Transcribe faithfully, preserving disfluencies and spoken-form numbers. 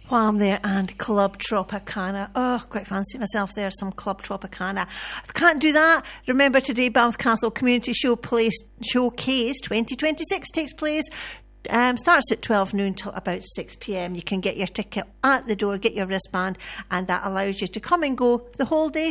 While I'm there, and Club Tropicana. Oh, quite fancy myself there, some Club Tropicana. If I can't do that, remember today Banff Castle Community Show place, Showcase twenty twenty-six takes place. Um, starts at twelve noon till about six p.m. You can get your ticket at the door, get your wristband, and that allows you to come and go the whole day